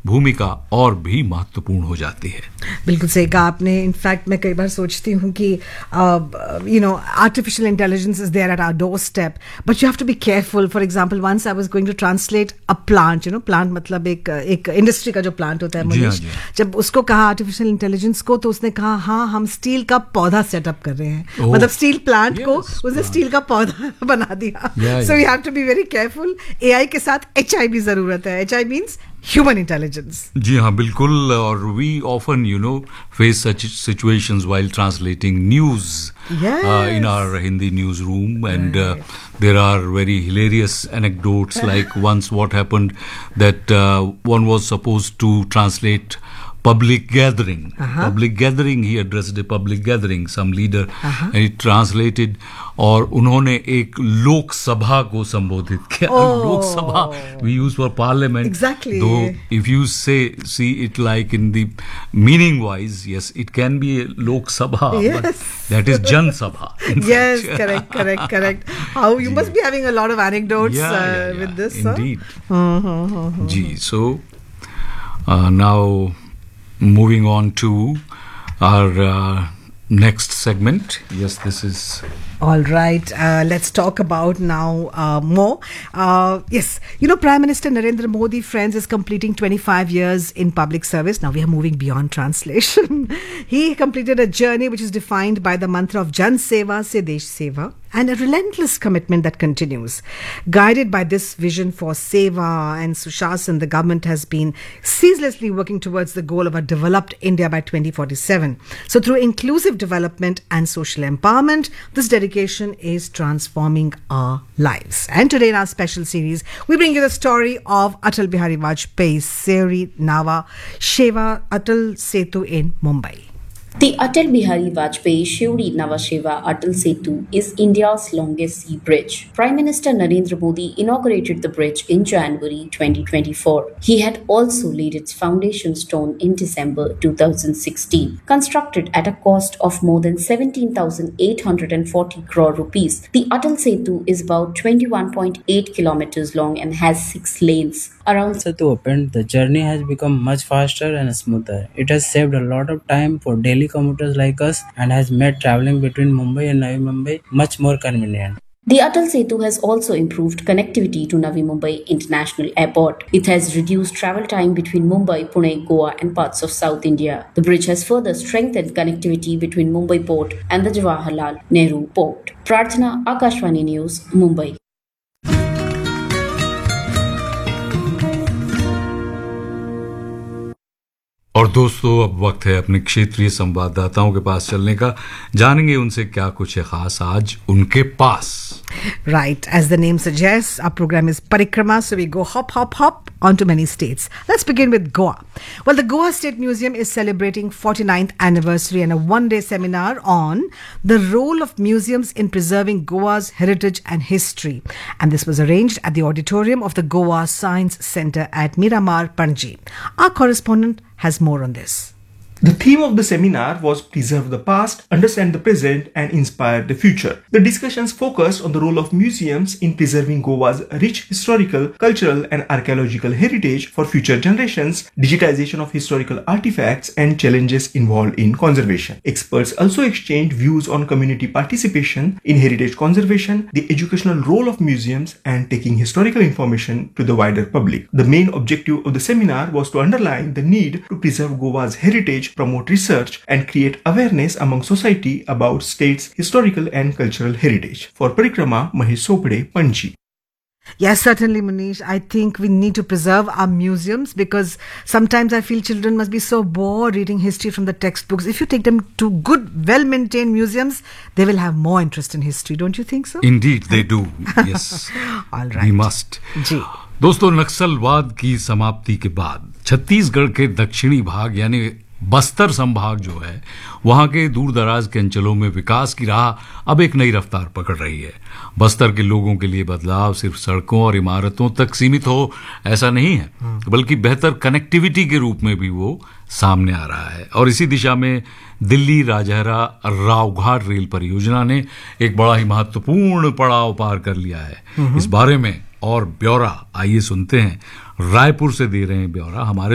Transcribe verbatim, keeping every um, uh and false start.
भूमिका और भी महत्वपूर्ण हो जाती है। बिल्कुल सही कहा आपने। इनफैक्ट मैं कई बार सोचती हूँ कि you know artificial intelligence is there at our door step, but you have to be careful. For example once I was going to translate a plant, you know plant मतलब एक एक इंडस्ट्री का जो प्लांट होता है मनीष, जब उसको कहा आर्टिफिशियल इंटेलिजेंस को, तो उसने कहा हाँ हम स्टील का पौधा सेटअप कर रहे हैं, oh, मतलब स्टील प्लांट yes, को उसने स्टील का पौधा बना दिया। So you have to be very careful. AI के साथ एचआई भी जरूरत है। HI means human intelligence. जी हाँ, बिल्कुल। और we often you know face such situations while translating news in our Hindi news room, and there are very hilarious anecdotes like once what happened that uh, one was supposed to translate public gathering. Uh-huh. Public gathering, he addressed a public gathering, some leader, uh-huh. and he translated, और उन्होंने एक लोक सभा को संबोधित किया। oh. लोक सभा we use for parliament. Exactly. Though if you say see it like in the meaning wise, yes, it can be a lok sabha, yes. but that is jan sabha. Yes, correct, correct, correct. How you must be having a lot of anecdotes yeah, uh, yeah, yeah. with this. Indeed. Huh? Uh-huh, uh-huh. Gee, so uh, now moving on to our uh, next segment. Yes, this is all right. Uh, let's talk about now uh, more. Uh, yes, you know, Prime Minister Narendra Modi, friends, is completing twenty-five years in public service. Now we are moving beyond translation. He completed a journey which is defined by the mantra of Jan Seva se Desh Seva, and a relentless commitment that continues. Guided by this vision for Seva and Sushasan, the government has been ceaselessly working towards the goal of a developed India by twenty forty-seven. So through inclusive development and social empowerment, this dedication is transforming our lives. And today in our special series, we bring you the story of Atal Bihari Vajpayee's Seri Nava Sheva Atal Setu in Mumbai. The Atal Bihari Vajpayee Shiuri Nava Sheva Atal Setu is India's longest sea bridge. Prime Minister Narendra Modi inaugurated the bridge in January twenty twenty-four. He had also laid its foundation stone in December two thousand sixteen. Constructed at a cost of more than seventeen thousand eight hundred forty crore rupees, the Atal Setu is about twenty-one point eight kilometers long and has six lanes. Around Setu opened, the journey has become much faster and smoother. It has saved a lot of time for daily commuters like us and has made traveling between Mumbai and Navi Mumbai much more convenient. The Atal Setu has also improved connectivity to Navi Mumbai International Airport. It has reduced travel time between Mumbai, Pune, Goa and parts of South India. The bridge has further strengthened connectivity between Mumbai Port and the Jawaharlal Nehru Port. Prarthana, Akashvani News, Mumbai. और दोस्तों, अब वक्त है अपने क्षेत्रीय संवाददाताओं के पास चलने का। जानेंगे उनसे क्या कुछ है खास आज उनके पास। Right, as the name suggests, our program is Parikrama, so we go hop, hop, hop onto many states. Let's begin with Goa. Well, the Goa State Museum is celebrating forty-ninth anniversary and a one-day seminar on the role of museums in preserving Goa's heritage and history. And this was arranged at the auditorium of the Goa Science Centre at Miramar, Panji. Our correspondent has more on this. The theme of the seminar was Preserve the Past, Understand the Present and Inspire the Future. The discussions focused on the role of museums in preserving Goa's rich historical, cultural and archaeological heritage for future generations, digitization of historical artifacts and challenges involved in conservation. Experts also exchanged views on community participation in heritage conservation, the educational role of museums and taking historical information to the wider public. The main objective of the seminar was to underline the need to preserve Goa's heritage, promote research and create awareness among society about state's historical and cultural heritage. For Parikrama, Mahesh Sopade, Panji. Yes, certainly, Manish. I think we need to preserve our museums because sometimes I feel children must be so bored reading history from the textbooks. If you take them to good, well-maintained museums, they will have more interest in history. Don't you think so? Indeed, they do. Yes. All right. We must. जी. दोस्तों, नक्सलवाद की समाप्ति के बाद छत्तीसगढ़ के दक्षिणी भाग यानी बस्तर संभाग जो है, वहां के दूर दराज के अंचलों में विकास की राह अब एक नई रफ्तार पकड़ रही है। बस्तर के लोगों के लिए बदलाव सिर्फ सड़कों और इमारतों तक सीमित हो ऐसा नहीं है, बल्कि बेहतर कनेक्टिविटी के रूप में भी वो सामने आ रहा है। और इसी दिशा में दिल्ली राजहरा रावघाट रेल परियोजना ने एक बड़ा ही महत्वपूर्ण पड़ाव पार कर लिया है। इस बारे में और ब्यौरा आइए सुनते हैं, रायपुर से दे रहे हैं ब्यौरा हमारे